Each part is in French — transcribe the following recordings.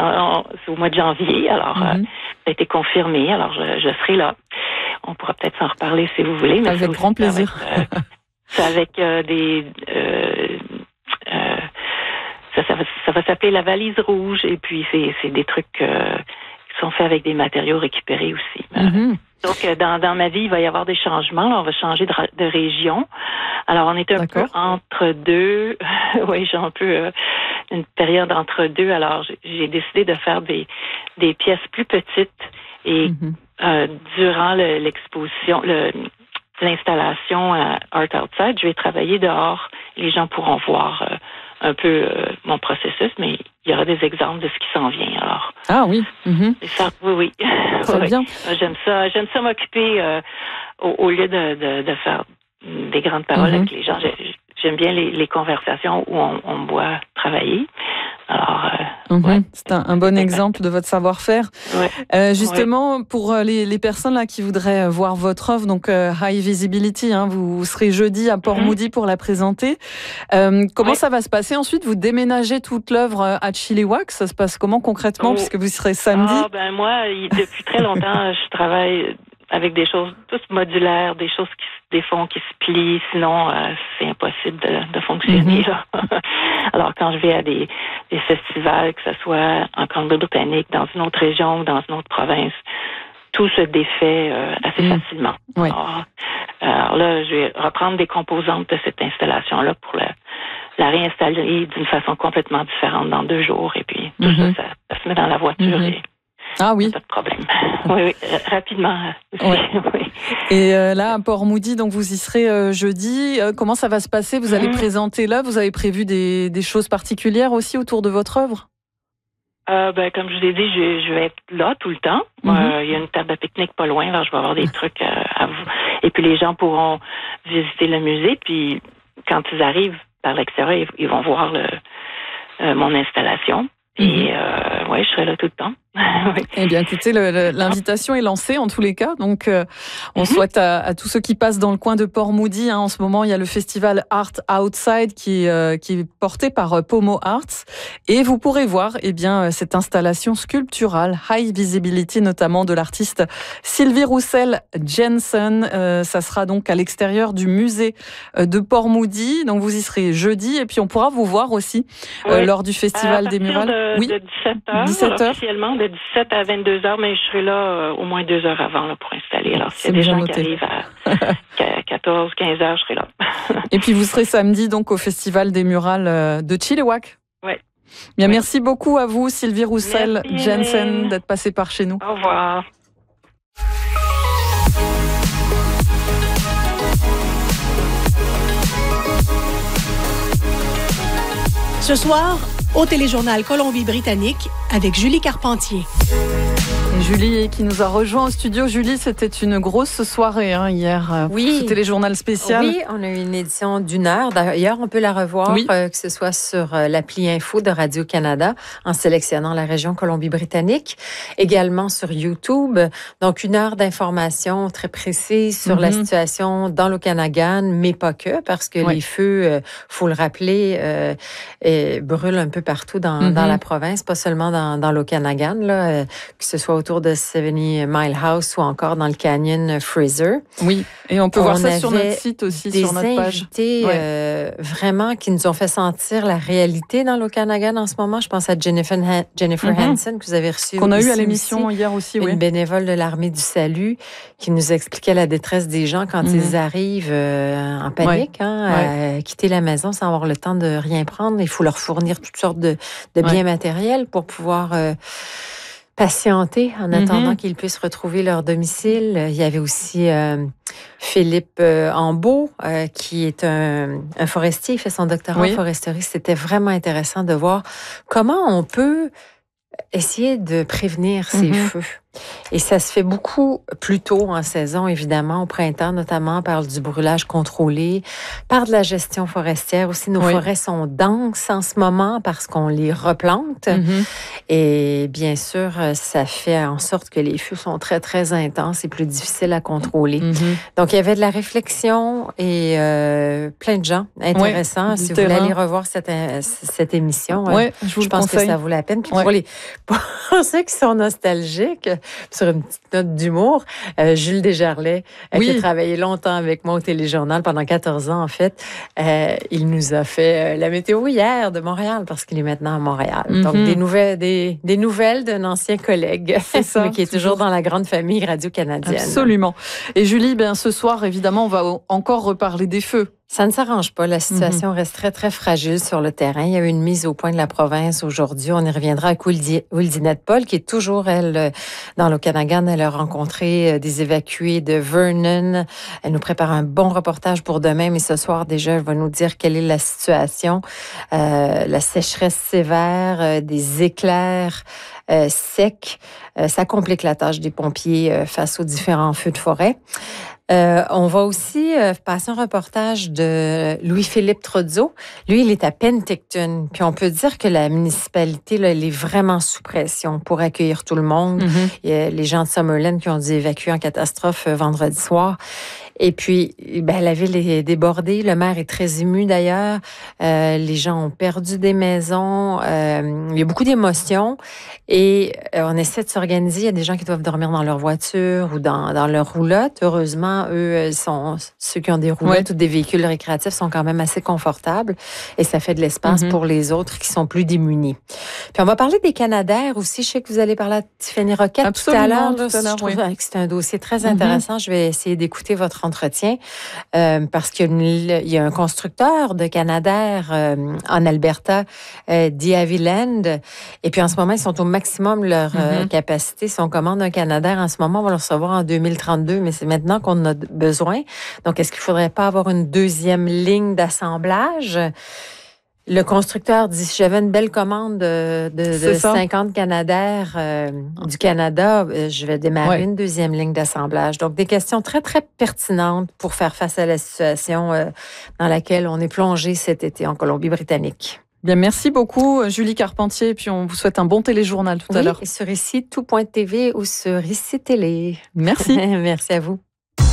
c'est au mois de janvier. Alors, ça a été confirmé. Alors, je serai là. On pourra peut-être s'en reparler si vous voulez. Mais avec grand plaisir. C'est avec des... ça va s'appeler la valise rouge. Et puis, c'est des trucs qui sont faits avec des matériaux récupérés aussi. Donc, dans ma vie, il va y avoir des changements. Là, on va changer de région. Alors, on est un peu entre deux. Oui, j'ai un peu une période entre deux. Alors, j'ai décidé de faire des pièces plus petites. Et durant l'exposition, l'installation à Art Outside, je vais travailler dehors. Les gens pourront voir un peu mon processus, mais il y aura des exemples de ce qui s'en vient. Alors. Ah oui. Ça, oui. Très bien. J'aime ça m'occuper au lieu de faire des grandes paroles avec les gens. J'aime bien les conversations où on me voit travailler. Alors, c'est un bon exemple de votre savoir-faire. Justement, pour les personnes là qui voudraient voir votre œuvre, donc High Visibility, vous serez jeudi à Port-Moody pour la présenter. Comment ça va se passer ensuite? Vous déménagez toute l'œuvre à Chilliwack. Ça se passe comment concrètement, puisque vous serez samedi? Moi, depuis très longtemps, je travaille avec des choses toutes modulaires, des choses qui se plient, sinon c'est impossible de fonctionner. Là. Alors quand je vais à des festivals, que ce soit en Colombie-Britannique, dans une autre région ou dans une autre province, tout se défait assez facilement. Oui. Alors là, je vais reprendre des composantes de cette installation-là pour la réinstaller d'une façon complètement différente dans 2 jours. Et puis tout ça se met dans la voiture et ah oui. Pas de problème. Oui, rapidement. Oui. Et là, à Port-Moody, donc vous y serez jeudi. Comment ça va se passer? Vous allez présenter l'œuvre. Vous avez prévu des choses particulières aussi autour de votre œuvre? Comme je vous ai dit, je vais être là tout le temps. Il y a une table de pique-nique pas loin. Alors je vais avoir des trucs à vous. Et puis les gens pourront visiter le musée. Puis quand ils arrivent par l'extérieur, ils vont voir mon installation. Et je serai là tout le temps. Eh bien, écoutez, l'invitation est lancée en tous les cas. Donc, on souhaite à tous ceux qui passent dans le coin de Port-Moody. En ce moment, il y a le festival Art Outside qui est porté par Pomo Arts. Et vous pourrez voir cette installation sculpturale High Visibility, notamment de l'artiste Sylvie Roussel-Jensen. Ça sera donc à l'extérieur du musée de Port-Moody. Donc, vous y serez jeudi. Et puis, on pourra vous voir aussi lors du festival des Murales. De 17h. Officiellement, de 17 à 22h, mais je serai là au moins 2 heures avant là, pour installer. Alors, s'il y a des gens qui arrivent à 14, 15 heures, je serai là. Et puis, vous serez samedi donc au Festival des Murales de Chilliwack. Oui. Bien, merci beaucoup à vous, Sylvie Roussel-Jensen, d'être passée par chez nous. Au revoir. Ce soir, au Téléjournal Colombie-Britannique, avec Julie Carpentier. Et Julie qui nous a rejoint au studio. Julie, c'était une grosse soirée hier. Oui. Ce Téléjournal spécial. Oui, on a eu une édition d'1 heure. D'ailleurs, on peut la revoir, que ce soit sur l'appli Info de Radio-Canada, en sélectionnant la région Colombie-Britannique. Également sur YouTube. Donc, 1 heure d'informations très précises sur la situation dans l'Okanagan, mais pas que, parce que les feux, faut le rappeler, brûlent un peu partout dans la province, pas seulement dans l'Okanagan, là, que ce soit autour de 70 Mile House ou encore dans le canyon Fraser. Oui, et on peut voir ça sur notre site aussi, sur notre page. Des invités vraiment qui nous ont fait sentir la réalité dans l'Okanagan en ce moment. Je pense à Jennifer Hansen, que vous avez reçue. Qu'on a eu à l'émission hier aussi, une bénévole de l'Armée du Salut qui nous expliquait la détresse des gens quand ils arrivent en panique, à quitter la maison sans avoir le temps de rien prendre. Il faut leur fournir toutes sortes de biens matériels pour pouvoir patienter en attendant qu'ils puissent retrouver leur domicile. Il y avait aussi Philippe Ambeau, qui est un forestier, il fait son doctorat en foresterie. C'était vraiment intéressant de voir comment on peut essayer de prévenir ces feux. Et ça se fait beaucoup plus tôt en saison, évidemment, au printemps, notamment par du brûlage contrôlé, par de la gestion forestière. Aussi, nos forêts sont denses en ce moment parce qu'on les replante. Et bien sûr, ça fait en sorte que les feux sont très, très intenses et plus difficiles à contrôler. Donc, il y avait de la réflexion et plein de gens intéressants. Si vous voulez aller revoir cette émission, je pense que ça vaut la peine. Puis pour ceux qui sont nostalgiques, sur une petite note d'humour, Jules Desjarlais, qui a travaillé longtemps avec moi au Téléjournal, pendant 14 ans en fait, il nous a fait la météo hier de Montréal, parce qu'il est maintenant à Montréal. Donc, des nouvelles d'un ancien collègue, mais qui est toujours dans la grande famille radio-canadienne. Absolument. Et Julie, ce soir, évidemment, on va encore reparler des feux. Ça ne s'arrange pas. La situation reste très, très fragile sur le terrain. Il y a eu une mise au point de la province aujourd'hui. On y reviendra avec Wildinette Paul, qui est toujours, elle, dans l'Okanagan. Elle a rencontré des évacués de Vernon. Elle nous prépare un bon reportage pour demain, mais ce soir, déjà, elle va nous dire quelle est la situation. La sécheresse sévère, des éclairs secs. Ça complique la tâche des pompiers face aux différents feux de forêt. On va aussi passer un reportage de Louis-Philippe Trozzo. Lui, il est à Penticton. Puis on peut dire que la municipalité, là, elle est vraiment sous pression pour accueillir tout le monde. Il y a les gens de Summerland qui ont dû évacuer en catastrophe vendredi soir. Et puis, la ville est débordée. Le maire est très ému d'ailleurs. Les gens ont perdu des maisons. Il y a beaucoup d'émotions. Et on essaie de s'organiser. Il y a des gens qui doivent dormir dans leur voiture ou dans leur roulotte. Heureusement, eux, ceux qui ont des roulottes ou des véhicules récréatifs sont quand même assez confortables. Et ça fait de l'espace pour les autres qui sont plus démunis. Puis on va parler des Canadaires aussi. Je sais que vous allez parler à Tiffany Roquette tout à l'heure. Je trouve que c'est un dossier très intéressant. Je vais essayer d'écouter votre entretien parce qu'il y a un constructeur de Canadair en Alberta, The Haviland, et puis en ce moment ils sont au maximum leur capacité. Si on commande un Canadair en ce moment, on va le recevoir en 2032, mais c'est maintenant qu'on en a besoin. Donc est-ce qu'il faudrait pas avoir une deuxième ligne d'assemblage? Le constructeur dit, j'avais une belle commande de 50 Canadair du Canada, je vais démarrer une deuxième ligne d'assemblage. Donc, des questions très, très pertinentes pour faire face à la situation dans laquelle on est plongé cet été en Colombie-Britannique. Bien, merci beaucoup, Julie Carpentier. Et puis, on vous souhaite un bon téléjournal tout à l'heure. Et sur ici, tout.tv ou sur ici télé. Merci. Merci à vous.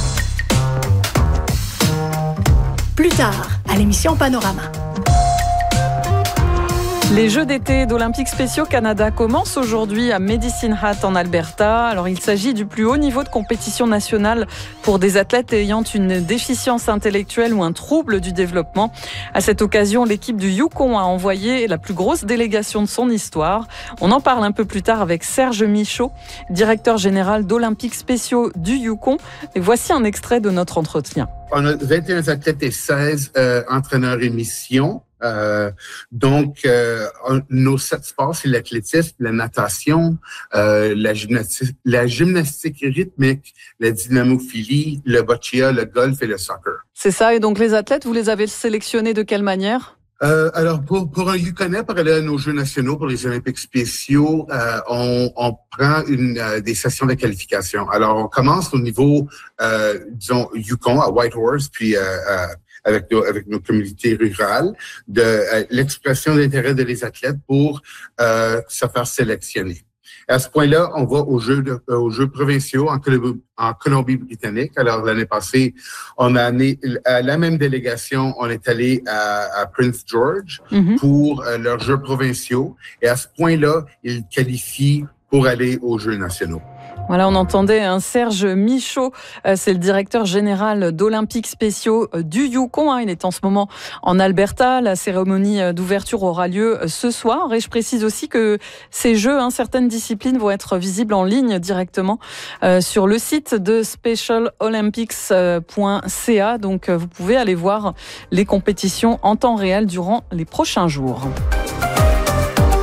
Plus tard, à l'émission Panorama. Les Jeux d'été d'Olympiques spéciaux Canada commencent aujourd'hui à Medicine Hat en Alberta. Alors, il s'agit du plus haut niveau de compétition nationale pour des athlètes ayant une déficience intellectuelle ou un trouble du développement. À cette occasion, l'équipe du Yukon a envoyé la plus grosse délégation de son histoire. On en parle un peu plus tard avec Serge Michaud, directeur général d'Olympiques spéciaux du Yukon. Et voici un extrait de notre entretien. On a 21 athlètes et 16 entraîneurs et missions. Donc, nos 7 sports, c'est l'athlétisme, la natation, la gymnastique rythmique, la dynamophilie, le boccia, le golf et le soccer. C'est ça. Et donc, les athlètes, vous les avez sélectionnés de quelle manière? Alors, pour un Yukonais, pour aller à nos Jeux nationaux, pour les Olympiques spéciaux, on prend des sessions de qualification. Alors, on commence au niveau, disons, Yukon, à Whitehorse, puis avec nos communautés rurales, de l'expression d'intérêt de les athlètes pour se faire sélectionner. À ce point-là, on va aux Jeux provinciaux en Colombie-Britannique. Alors, l'année passée, on a la même délégation, on est allé à Prince George pour leurs Jeux provinciaux. Et à ce point-là, ils qualifient pour aller aux Jeux nationaux. Voilà, on entendait Serge Michaud, c'est le directeur général d'Olympiques spéciaux du Yukon. Il est en ce moment en Alberta. La cérémonie d'ouverture aura lieu ce soir. Et je précise aussi que ces Jeux, certaines disciplines vont être visibles en ligne directement sur le site de specialolympics.ca. Donc, vous pouvez aller voir les compétitions en temps réel durant les prochains jours.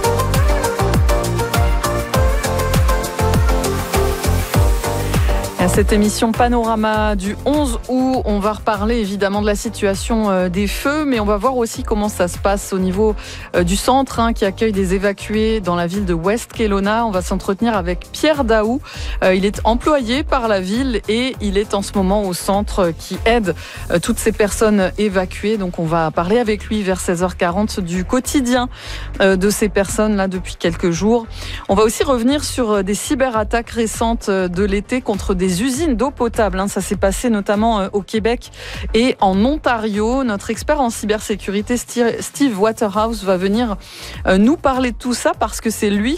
À Cette émission Panorama du 11 août, on va reparler évidemment de la situation des feux, mais on va voir aussi comment ça se passe au niveau du centre qui accueille des évacués dans la ville de West Kelowna. On va s'entretenir avec Pierre Daou. Il est employé par la ville et il est en ce moment au centre qui aide toutes ces personnes évacuées. Donc on va parler avec lui vers 16h40 du quotidien de ces personnes-là depuis quelques jours. On va aussi revenir sur des cyberattaques récentes de l'été contre des usines d'eau potable. Ça s'est passé notamment au Québec et en Ontario. Notre expert en cybersécurité, Steve Waterhouse, va venir nous parler de tout ça parce que c'est lui